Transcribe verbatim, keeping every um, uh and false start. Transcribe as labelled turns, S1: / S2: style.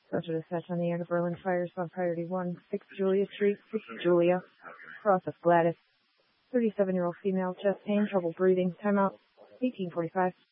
S1: Subject dispatch on the Anne of Berlin Fire Response Priority one, six Julia Street, six Julia. Process Gladys. thirty-seven-year-old female, chest pain, trouble breathing. Timeout, eighteen forty-five.